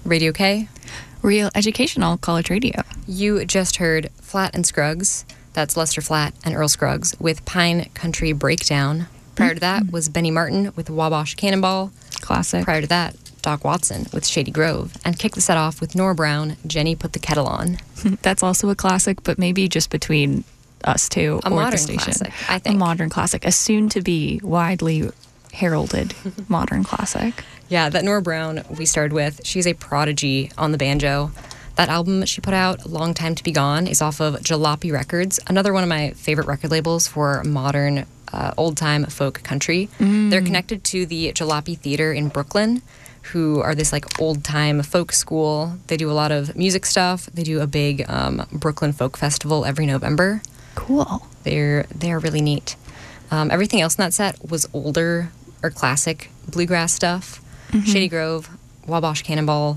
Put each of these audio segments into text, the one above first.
Radio K. Real educational college radio. You just heard Flat and Scruggs. That's Lester Flatt and Earl Scruggs with Pine Country Breakdown. Prior to that was Benny Martin with Wabash Cannonball. Classic. Prior to that, Doc Watson with Shady Grove. And kick the set off with Nora Brown, Jenny Put the Kettle On. That's also a classic, but maybe just between us two A or modern the station. classic, I think. A modern classic. A soon-to-be widely heralded modern classic. Yeah, that Nora Brown we started with, she's a prodigy on the banjo. That album she put out, Long Time to Be Gone, is off of Jalopy Records, another one of my favorite record labels for modern, old-time folk country. They're connected to the Jalopy Theater in Brooklyn, who are this like old-time folk school. They do a lot of music stuff. They do a big Brooklyn Folk Festival every November. Cool. They're really neat. Everything else in that set was older or classic bluegrass stuff. Shady Grove, Wabash Cannonball,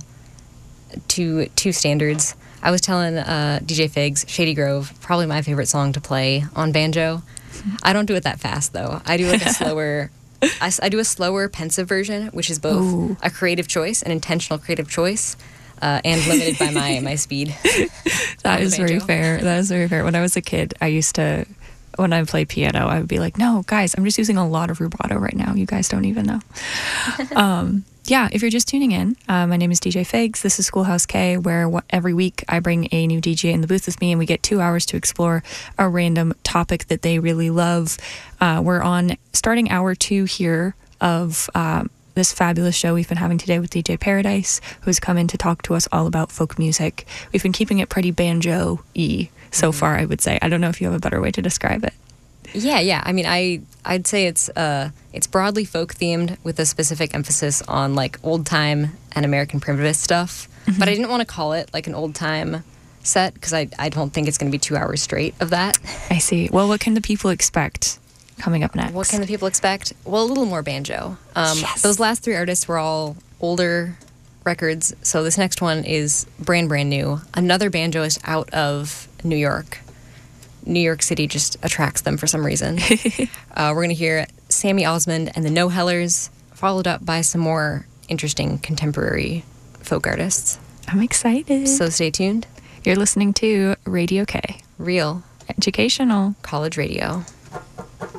two standards. I was telling DJ Figs, Shady Grove, probably my favorite song to play on banjo. I don't do it that fast though. I do like a slower, I do a slower, pensive version, which is both a creative choice, an intentional creative choice, and limited by my speed. That is very fair. That is very fair. When I was a kid, I used to, when I play piano, I would be like, no, guys, I'm just using a lot of rubato right now. You guys don't even know. Yeah, if you're just tuning in, my name is DJ Figs. This is Schoolhouse K, where every week I bring a new DJ in the booth with me, and we get 2 hours to explore a random topic that they really love. We're on starting hour 2 here of this fabulous show we've been having today with DJ Paradise, who's come in to talk to us all about folk music. We've been keeping it pretty banjo-y so far, I would say. I don't know if you have a better way to describe it. Yeah. I mean, I'd say it's broadly folk themed with a specific emphasis on like old time and American primitivist stuff. But I didn't want to call it like an old time set because I don't think it's going to be 2 hours straight of that. I see. Well, what can the people expect coming up next? What can the people expect? Well, a little more banjo. Yes. Those last 3 artists were all older records, so this next one is brand new. Another banjoist out of New York. New York City just attracts them for some reason. We're going to hear Sammy Osmond and the No Hellers, followed up by some more interesting contemporary folk artists. I'm excited. So stay tuned. You're listening to Radio K. Real Educational college radio.